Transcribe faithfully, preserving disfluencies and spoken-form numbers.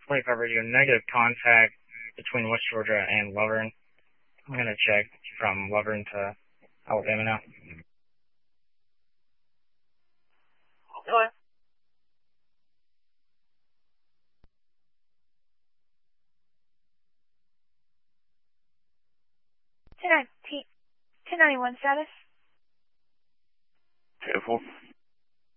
twenty-five radio, negative contact between West Georgia and Lovern. I'm going to check from Lovern to Alabama now. Hello. ten ninety-one status. two oh four.